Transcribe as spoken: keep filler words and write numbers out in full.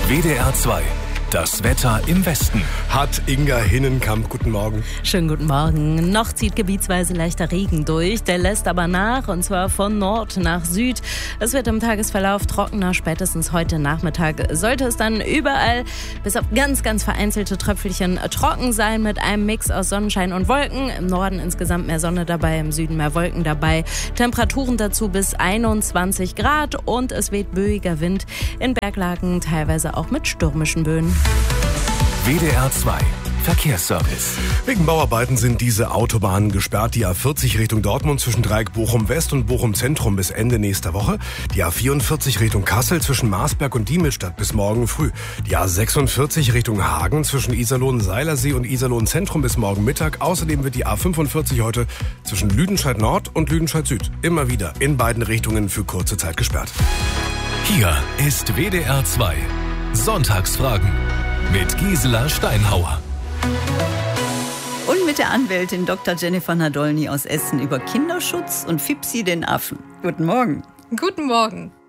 W D R zwei. Das Wetter im Westen. Hat Inga Hinnenkamp. Guten Morgen. Schönen guten Morgen. Noch zieht gebietsweise leichter Regen durch. Der lässt aber nach, und zwar von Nord nach Süd. Es wird im Tagesverlauf trockener. Spätestens heute Nachmittag sollte es dann überall bis auf ganz, ganz vereinzelte Tröpfelchen trocken sein mit einem Mix aus Sonnenschein und Wolken. Im Norden insgesamt mehr Sonne dabei, im Süden mehr Wolken dabei. Temperaturen dazu bis einundzwanzig Grad und es weht böiger Wind. In Berglagen teilweise auch mit stürmischen Böen. W D R zwei. Verkehrsservice. Wegen Bauarbeiten sind diese Autobahnen gesperrt. Die A vierzig Richtung Dortmund zwischen Dreieck Bochum West und Bochum Zentrum bis Ende nächster Woche. Die A vierundvierzig Richtung Kassel zwischen Marsberg und Diemelstadt bis morgen früh. Die A sechsundvierzig Richtung Hagen zwischen Iserlohn-Seilersee und Iserlohn Zentrum bis morgen Mittag. Außerdem wird die A fünfundvierzig heute zwischen Lüdenscheid Nord und Lüdenscheid Süd immer wieder in beiden Richtungen für kurze Zeit gesperrt. Hier ist W D R zwei. Sonntagsfragen mit Gisela Steinhauer. Und mit der Anwältin Doktor Jennifer Nadolny aus Essen über Kinderschutz und Fipsi den Affen. Guten Morgen. Guten Morgen.